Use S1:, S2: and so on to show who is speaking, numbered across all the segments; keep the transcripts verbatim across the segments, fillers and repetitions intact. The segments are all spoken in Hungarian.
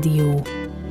S1: Dió.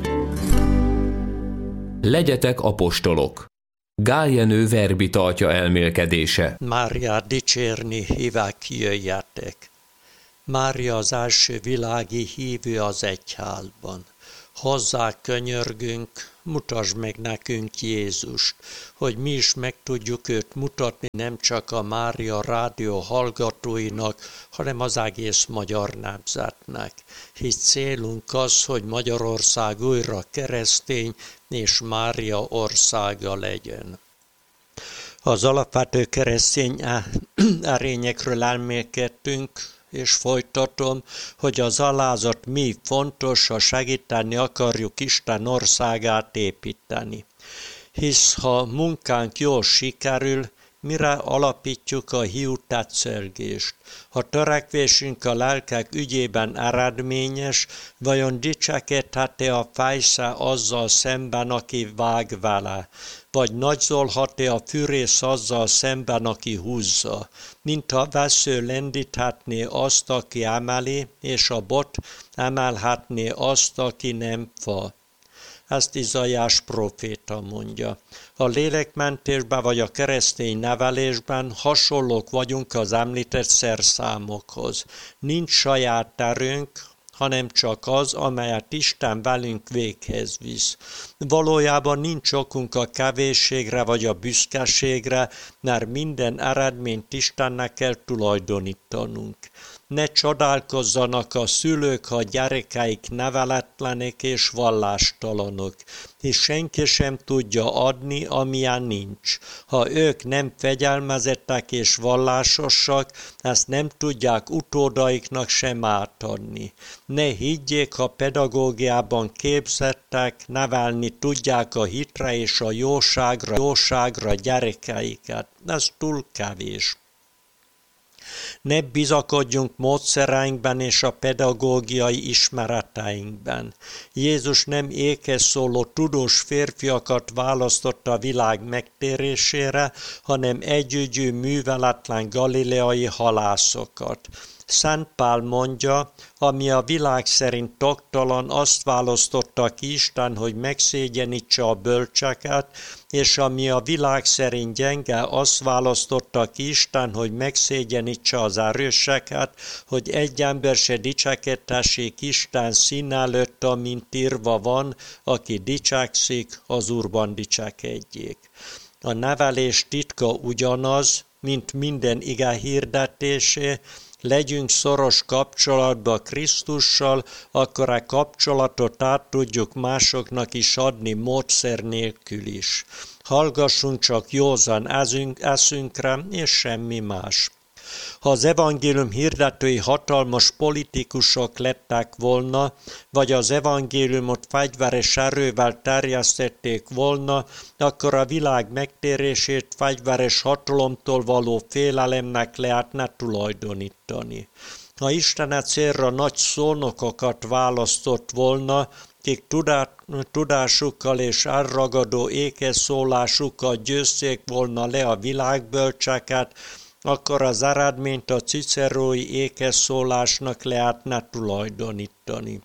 S2: Legyetek apostolok. Gál Jenő verbitartja elmélkedése.
S3: Máriát dicsérni hívák, jöjjetek. Mária az első világi hívő az egyházban. Hozzá könyörgünk, mutasd meg nekünk Jézust, hogy mi is meg tudjuk őt mutatni nem csak a Mária rádió hallgatóinak, hanem az egész magyar nemzetnek. Hisz célunk az, hogy Magyarország újra keresztény és Mária országa legyen. Az alapvető keresztény erényekről elmélkedtünk, és folytatom, hogy az alázat mi fontos, ha segíteni akarjuk Isten országát építeni. Hisz ha munkánk jól sikerül, mire alapítjuk a hiú tetszőlgést? Ha törekvésünk a lelkek ügyében eredményes, vajon dicsekedhet-e a fejsze azzal szemben, aki vág vele? Vagy nagyzolhat-e a fűrész azzal szemben, aki húzza? Mint a vesző lendíthetné azt, aki emeli, és a bot emelhetné azt, aki nem fa. Ezt Izaiás próféta mondja. A lélekmentésben vagy a keresztény nevelésben hasonlók vagyunk az említett szerszámokhoz. Nincs saját erőnk, hanem csak az, amelyet Isten velünk véghez visz. Valójában nincs okunk a kevésségre vagy a büszkeségre, mert minden eredményt Istennek kell tulajdonítanunk. Ne csodálkozzanak a szülők, ha gyerekeik neveletlenek és vallástalanok, és senki sem tudja adni, amilyen nincs. Ha ők nem fegyelmezettek és vallásosak, ezt nem tudják utódaiknak sem átadni. Ne higgyék, ha pedagógiában képzettek, nevelni tudják a hitre és a jóságra, jóságra gyerekeiket. Ez túl kevés. Ne bizakodjunk módszereinkben és a pedagógiai ismereteinkben. Jézus nem ékes szóló tudós férfiakat választott a világ megtérésére, hanem együgyű műveletlen galileai halászokat. Szent Pál mondja, ami a világ szerint toktalan, azt választotta ki Isten, hogy megszégyenítse a bölcseket, és ami a világ szerint gyenge, azt választotta ki Isten, hogy megszégyenítse az erőseket, hogy egy ember se dicsekedhessék Isten szín előtt, amint írva van, aki dicsekszik, az Úrban dicsekedjék. A nevelés titka ugyanaz, mint minden ige hirdetésé. Legyünk szoros kapcsolatban Krisztussal, akkor a kapcsolatot át tudjuk másoknak is adni módszer nélkül is. Hallgassunk csak józan eszünkre, és semmi más. Ha az evangélium hirdetői hatalmas politikusok lettek volna, vagy az evangéliumot fegyveres erővel terjesztették volna, akkor a világ megtérését fegyveres hatalomtól való félelemnek lehetne tulajdonítani. Ha Isten e célra nagy szónokokat választott volna, kik tudásukkal és elragadó ékeszólásukkal győzték volna le a világbölcseket, akkor az eredményt a cicerói ékeszólásnak lehetne tulajdonítani.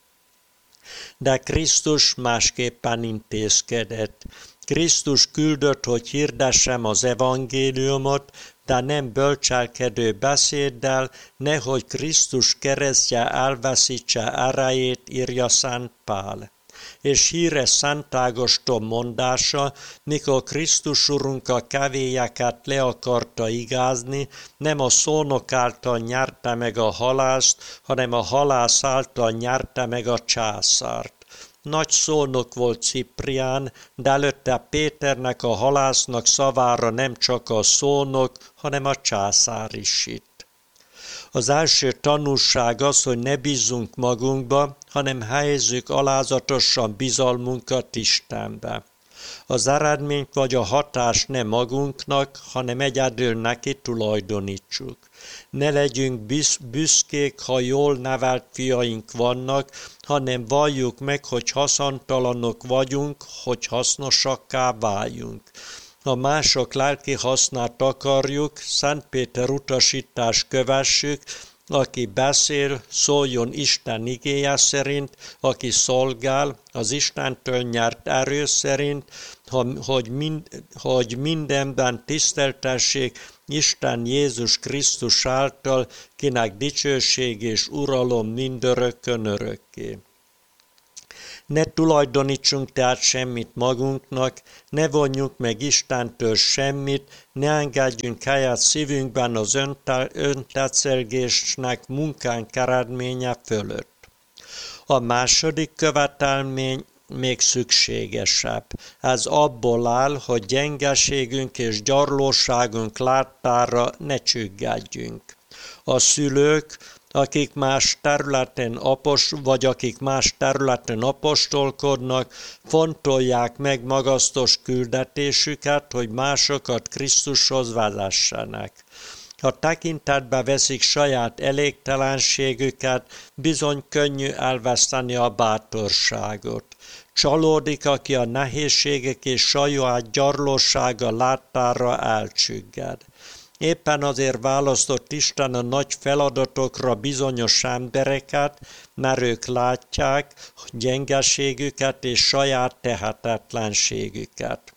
S3: De Krisztus másképpen intézkedett. Krisztus küldött, hogy hirdessem az evangéliumot, de nem bölcselkedő beszéddel, nehogy Krisztus keresztje elveszítse erejét, írja Szent Pál. És híres Szent Ágoston mondása, mikor Krisztus Urunk a kevélyeket le akarta igázni, nem a szónok által nyerte meg a halászt, hanem a halász által nyerte meg a császárt. Nagy szónok volt Ciprián, de előtte Péternek, a halásznak szavára nem csak a szónok, hanem a császár is hitt. Az első tanulság az, hogy ne bízzunk magunkba, hanem helyezzük alázatosan bizalmunkat Istenbe. Az eredményt vagy a hatást nem magunknak, hanem egyedül neki tulajdonítsuk. Ne legyünk büszkék, ha jól nevelt fiaink vannak, hanem valljuk meg, hogy haszontalanok vagyunk, hogy hasznosakká váljunk. Ha mások lelki hasznát akarjuk, Szent Péter utasítás kövessük, Aki beszél, szóljon Isten igéje szerint, aki szolgál, az Istentől nyert erő szerint, hogy, mind, hogy mindenben tiszteltessék Isten Jézus Krisztus által, kinek dicsőség és uralom mindörökkön örökké. Ne tulajdonítsunk tehát semmit magunknak, ne vonjuk meg Istentől semmit, ne engedjünk helyet szívünkben az öntetszelgésnek munkánk eredménye fölött. A második követelmény még szükségesebb. Ez abból áll, hogy gyengeségünk és gyarlóságunk láttára ne csüggedjünk. A szülők, akik más területen apos, vagy akik más területen apostolkodnak, fontolják meg magasztos küldetésüket, hogy másokat Krisztushoz vezessenek. Ha tekintetbe veszik saját elégtelenségüket, bizony könnyű elveszteni a bátorságot. Csalódik, aki a nehézségek és saját gyarlósága láttára elcsügged. Éppen azért választott Isten a nagy feladatokra bizonyos embereket, mert ők látják gyengeségüket és saját tehetetlenségüket.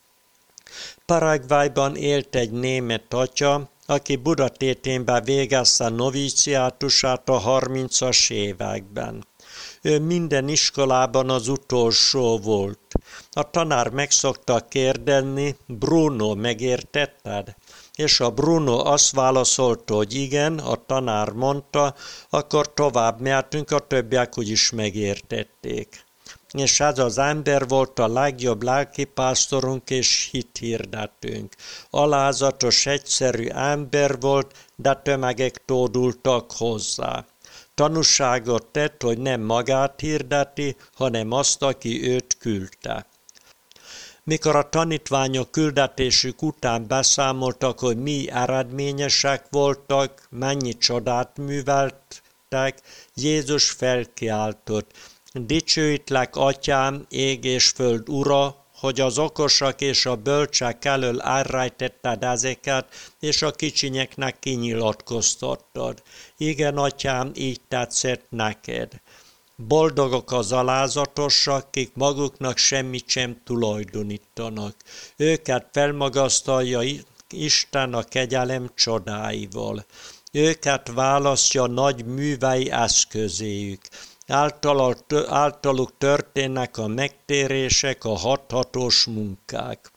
S3: Paraguayban élt egy német atya, aki Budatéténben végezte novíciátusát a harmincas években. Ő minden iskolában az utolsó volt. A tanár meg szokta kérdezni, Bruno, megértetted? És a Bruno azt válaszolta, hogy igen, a tanár mondta, akkor tovább mehetünk, a többiek úgyis megértették. És ez az ember volt a legjobb lelkipásztorunk és hithirdetőnk. Alázatos, egyszerű ember volt, de tömegek tódultak hozzá. Tanúságot tett, hogy nem magát hirdeti, hanem azt, aki őt küldte. Mikor a tanítványok küldetésük után beszámoltak, hogy mi eredményesek voltak, mennyi csodát műveltek, Jézus felkiáltott: dicsőítlek, Atyám, ég és föld ura, hogy az okosak és a bölcsek elől elrejtetted ezeket, és a kicsinyeknek kinyilatkoztattad. Igen, Atyám, így tetszett neked. Boldogok az alázatosak, kik maguknak semmit sem tulajdonítanak. Őket felmagasztalja Isten a kegyelem csodáival. Őket választja nagy művei eszközéjük. Általuk történnek a megtérések, a hathatós munkák.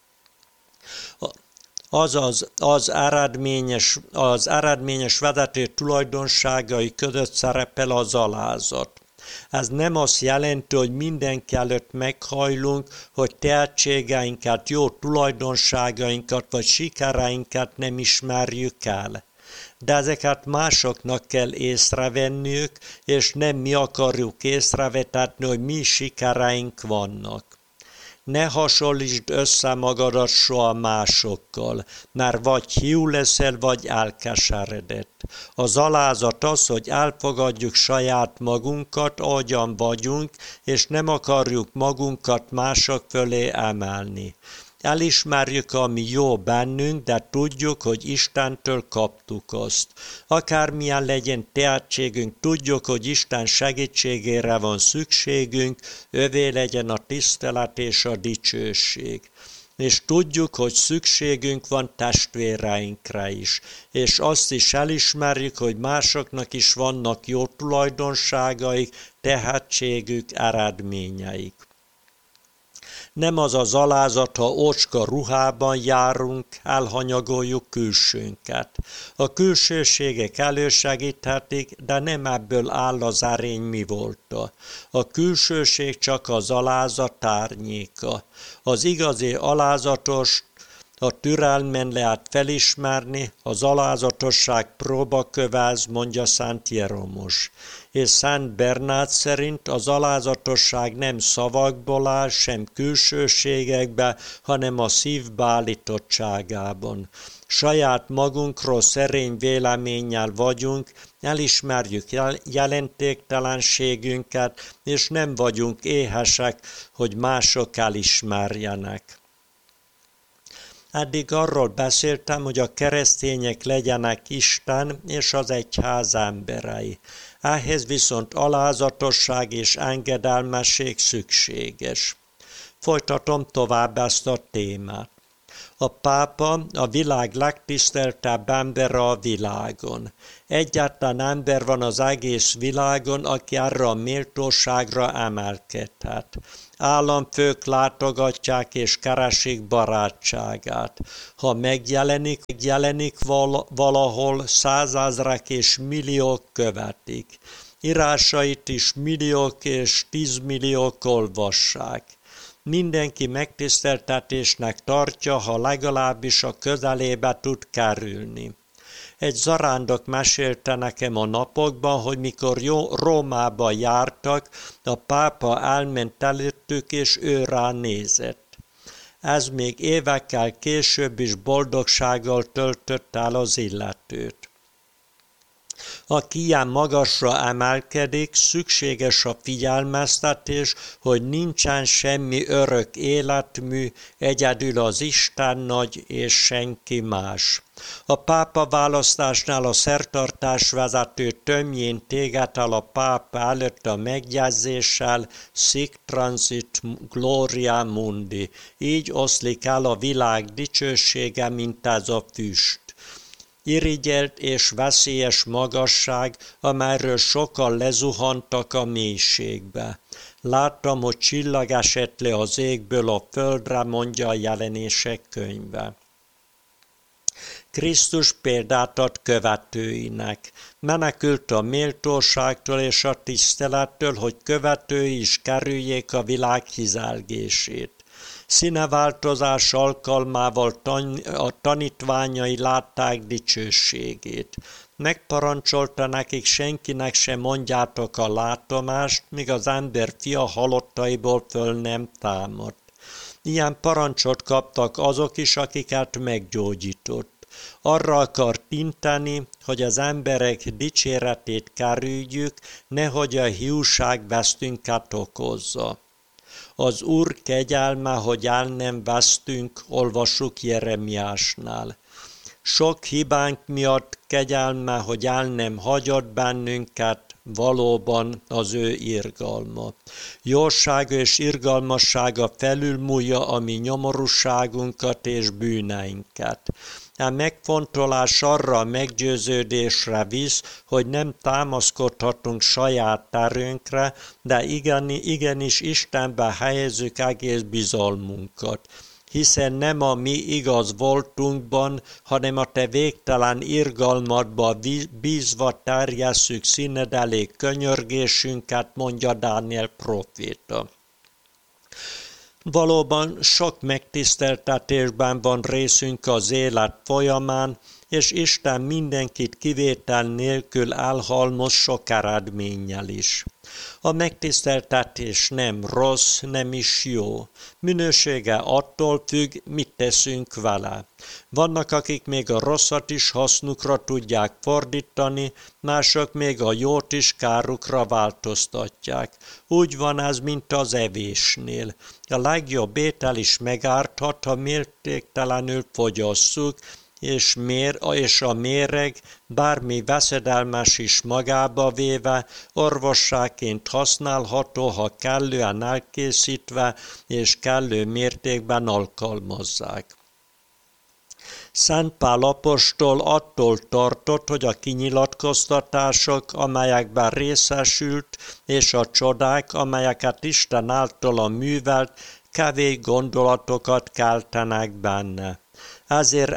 S3: Azaz az eredményes, az eredményes vezető tulajdonságai között szerepel az alázat. Ez nem azt jelenti, hogy mindenki előtt meghajlunk, hogy tehetségeinket, jó tulajdonságainkat vagy sikereinket nem ismerjük el. De ezeket másoknak kell észrevenniük, és nem mi akarjuk észrevetetni, hogy mi sikereink vannak. Ne hasonlítsd össze magadat soha másokkal, mert vagy hiú leszel, vagy elkeseredett. Az alázat az, hogy elfogadjuk saját magunkat, ahogyan vagyunk, és nem akarjuk magunkat mások fölé emelni. Elismerjük, ami jó bennünk, de tudjuk, hogy Istentől kaptuk azt. Akármilyen legyen tehetségünk, tudjuk, hogy Isten segítségére van szükségünk, övé legyen a tisztelet és a dicsőség. És tudjuk, hogy szükségünk van testvéreinkre is, és azt is elismerjük, hogy másoknak is vannak jó tulajdonságaik, tehetségük, eredményeik. Nem az az alázat, ha ocska ruhában járunk, elhanyagoljuk külsőnket. A külsőségek elősegíthetik, de nem ebből áll az erény mi volta. A külsőség csak az alázat árnyéka. Az igazi alázatos a türelmen lehet felismerni, az alázatosság próbakövez, mondja Szent Jeromos. És Szent Bernát szerint az alázatosság nem szavakból áll, sem külsőségekbe, hanem a szív beállítottságában. Saját magunkról szerény véleménnyel vagyunk, elismerjük jelentéktelenségünket, és nem vagyunk éhesek, hogy mások elismerjenek. Eddig arról beszéltem, hogy a keresztények legyenek Isten és az egyház emberei. Ehhez viszont alázatosság és engedelmesség szükséges. Folytatom tovább ezt a témát. A pápa a világ legtiszteltebb embere a világon. Egyetlen ember van az egész világon, aki erre a méltóságra emelkedhet. Államfők látogatják és keresik barátságát. Ha megjelenik, megjelenik valahol, százezrek és milliók követik. Írásait is milliók és tízmilliók olvassák. Mindenki megtiszteltetésnek tartja, ha legalábbis a közelébe tud kerülni. Egy zarándok mesélte nekem a napokban, hogy mikor Rómába jártak, a pápa elment előttük, és ő rá nézett. Ez még évekkel később is boldogsággal töltött el az illetőt. Aki ilyen magasra emelkedik, szükséges a figyelmeztetés, hogy nincsen semmi örök életmű, egyedül az Isten nagy és senki más. A pápa választásnál a szertartás vezető tömjén téged el a pápa előtt a megjegyzéssel Sic transit gloria mundi. Így oszlik el a világ dicsősége, mint ez a füst. Irigyelt és veszélyes magasság, amelyről sokan lezuhantak a mélységbe. Láttam, hogy csillag esett le az égből a földre, mondja a Jelenések könyve. Krisztus példát ad követőinek. Menekült a méltóságtól és a tisztelettől, hogy követői is kerüljék a világ hizelgését. Színeváltozás alkalmával a tanítványai látták dicsőségét. Megparancsolta nekik, senkinek sem mondjátok a látomást, míg az ember fia halottaiból föl nem támadt. Ilyen parancsot kaptak azok is, akiket meggyógyított. Arra akart inteni, hogy az emberek dicséretét kerüljük, nehogy a hiúság vesztünket okozza. Az Úr kegyelme, hogy el nem vesztünk, olvassuk Jeremiásnál. Sok hibánk miatt kegyelme, hogy el nem hagyott bennünket, valóban az ő irgalma. Jósága és irgalmassága felülmúlja a mi nyomorúságunkat és bűneinket. A megfontolás arra a meggyőződésre visz, hogy nem támaszkodhatunk saját erőnkre, de igen, igenis Istenbe helyezzük egész bizalmunkat. Hiszen nem a mi igaz voltunkban, hanem a te végtelen irgalmadba bízva terjesszük színed elé könyörgésünket, mondja Dániel proféta. Valóban sok megtiszteltetésben van részünk az élet folyamán, és Isten mindenkit kivétel nélkül elhalmoz sok eredménnyel is. A megtiszteltetés nem rossz, nem is jó. Minősége attól függ, mit teszünk vele. Vannak, akik még a rosszat is hasznukra tudják fordítani, mások még a jót is kárukra változtatják. Úgy van ez, mint az evésnél. A legjobb étel is megárthat, ha mértéktelenül fogyasszuk, és, mér, és a méreg, bármi veszedelmes is magába véve, orvosságként használható, ha kellően elkészítve és kellő mértékben alkalmazzák. Szent Pál apostol attól tartott, hogy a kinyilatkoztatások, amelyekben részesült, és a csodák, amelyeket Isten általa művelt, kevés gondolatokat keltenek benne. Ezért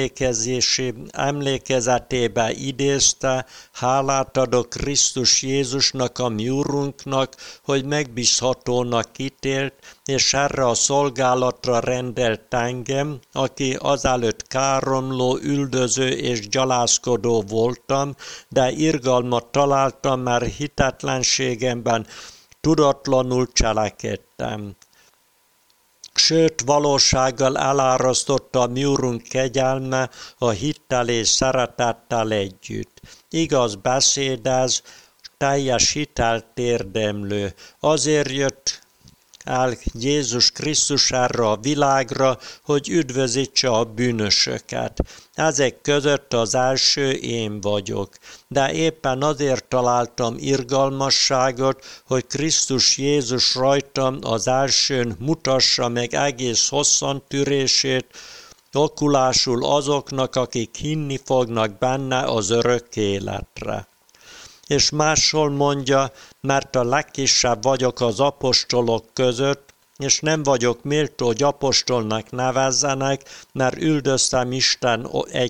S3: emlékezetébe idézte, hálát adok Krisztus Jézusnak, a mi Urunknak, hogy megbízhatónak ítélt, és erre a szolgálatra rendelt engem, aki azelőtt káromló, üldöző és gyalázkodó voltam, de irgalmat találtam, mert hitetlenségemben tudatlanul cselekedtem. Sőt, valósággal elárasztotta a mi Urunk kegyelme a hittel és szeretettel együtt. Igaz beszéd ez, teljes hitelt érdemlő. Azért jött áll Jézus Krisztus erre a világra, hogy üdvözítse a bűnösöket. Ezek között az első én vagyok. De éppen azért találtam irgalmasságot, hogy Krisztus Jézus rajtam az elsőn mutassa meg egész hosszantűrését, okulásul azoknak, akik hinni fognak benne az örök életre. És máshol mondja, mert a legkisebb vagyok az apostolok között, és nem vagyok méltó, hogy apostolnak nevezzenek, mert üldöztem Isten egy